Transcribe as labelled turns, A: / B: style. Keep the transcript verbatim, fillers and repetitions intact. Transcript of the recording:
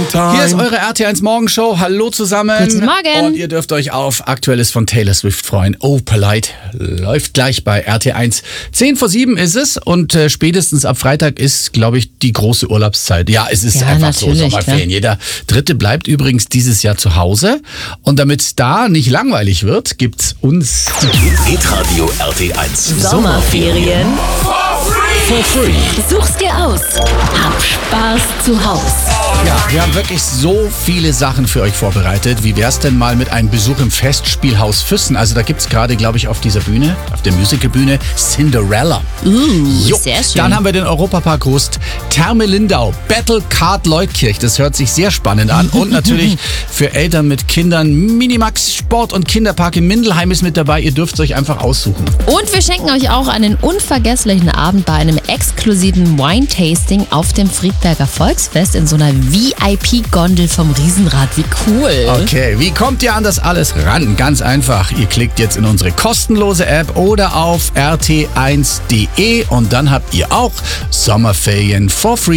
A: Time.
B: Hier ist eure R T eins Morgenshow. Hallo zusammen.
C: Guten Morgen.
B: Und ihr dürft euch auf Aktuelles von Taylor Swift freuen. Oh, Polite läuft gleich bei R T eins. Zehn vor sieben ist es und äh, spätestens ab Freitag ist, glaube ich, die große Urlaubszeit. Ja, es ist
C: Ja,
B: einfach so,
C: natürlich,
B: Sommerferien.
C: klar.
B: Jeder Dritte bleibt übrigens dieses Jahr zu Hause. Und damit es da nicht langweilig wird, gibt's uns
A: Hitradio R T eins.
D: Sommerferien.
B: for free.
D: Such's dir aus. Hab Spaß zu Haus.
B: Ja, wir haben wirklich so viele Sachen für euch vorbereitet. Wie wär's denn mal mit einem Besuch im Festspielhaus Füssen? Also da gibt's gerade, glaube ich, auf dieser Bühne, auf der Musicalbühne, Cinderella.
C: Uh,
B: Jo.
C: sehr schön.
B: Dann haben wir den Europapark Rust, Therme Lindau, Battle Card Leutkirch. Das hört sich sehr spannend an. Und natürlich für Eltern mit Kindern Minimax Sport- und Kinderpark in Mindelheim ist mit dabei. Ihr dürft es euch einfach aussuchen.
C: Und wir schenken euch auch einen unvergesslichen Abend bei einem exklusiven Wine-Tasting auf dem Friedberger Volksfest in so einer V I P-Gondel vom Riesenrad. Wie cool.
B: Okay, wie kommt ihr an das alles ran? Ganz einfach. Ihr klickt jetzt in unsere kostenlose App oder auf r t eins punkt d e und dann habt ihr auch Sommerferien for free.